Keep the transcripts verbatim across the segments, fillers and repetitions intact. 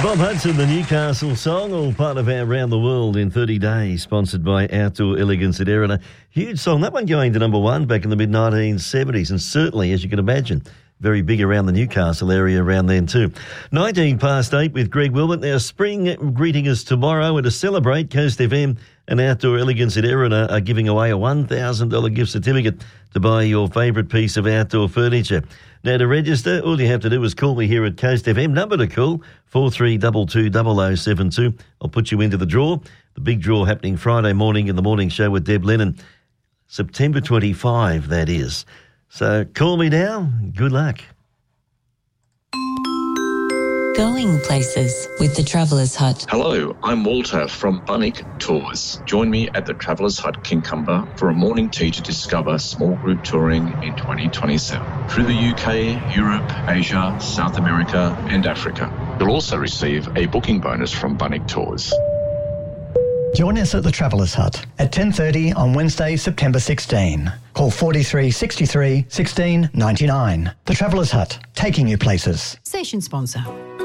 Bob Hudson, the Newcastle song, all part of our Round the World in thirty days, sponsored by Outdoor Elegance at Erina. Huge song, that one going to number one back in the mid nineteen seventies, and certainly, as you can imagine, very big around the Newcastle area around then too. nineteen past eight with Greg Wilmot. Now, spring greeting us tomorrow, and to celebrate, Coast F M and Outdoor Elegance at Erina are giving away a one thousand dollars gift certificate to buy your favourite piece of outdoor furniture. Now, to register, all you have to do is call me here at Coast F M. Number to call, four three two two, zero zero seven two. I'll put you into the draw. The big draw happening Friday morning in the morning show with Deb Lennon. September twenty-fifth, that is. So call me now. Good luck. Going places with the Traveller's Hut. Hello, I'm Walter from Bunnick Tours. Join me at the Traveller's Hut Kincumber for a morning tea to discover small group touring in twenty twenty-seven. Through the U K, Europe, Asia, South America and Africa. You'll also receive a booking bonus from Bunnick Tours. Join us at the Traveller's Hut at ten thirty on Wednesday, September sixteenth. Call four three six three, one six nine nine. The Traveller's Hut, taking you places. Station sponsor.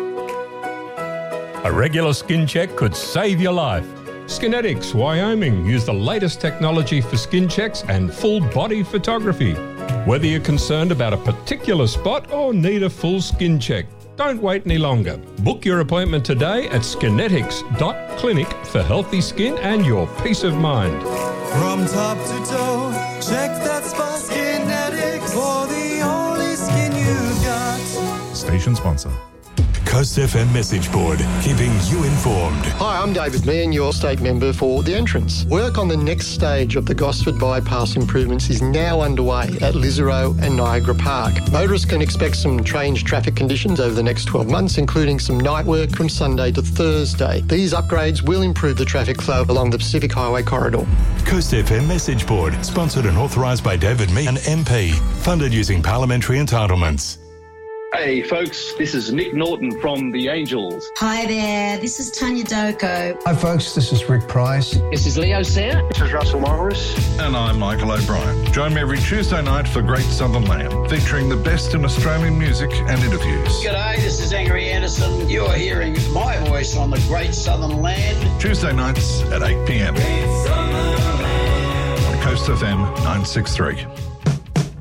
A regular skin check could save your life. Skinetics, Wyoming, use the latest technology for skin checks and full body photography. Whether you're concerned about a particular spot or need a full skin check, don't wait any longer. Book your appointment today at skinetics dot clinic for healthy skin and your peace of mind. From top to toe, check that spot. Skinetics, for the only skin you've got. Station sponsor. Coast F M message board, keeping you informed. Hi, I'm David Meehan, your state member for The Entrance. Work on the next stage of the Gosford Bypass improvements is now underway at Lisarow and Niagara Park. Motorists can expect some strange traffic conditions over the next twelve months, including some night work from Sunday to Thursday. These upgrades will improve the traffic flow along the Pacific Highway corridor. Coast F M message board, sponsored and authorised by David Meehan M P, funded using parliamentary entitlements. Hey folks, this is Nick Norton from The Angels. Hi there, this is Tanya Doko. Hi folks, this is Rick Price. This is Leo Sayre. This is Russell Morris. And I'm Michael O'Brien. Join me every Tuesday night for Great Southern Land, featuring the best in Australian music and interviews. G'day, this is Angry Anderson. You're hearing my voice on the Great Southern Land. Tuesday nights at eight p.m. on Coast F M nine six three.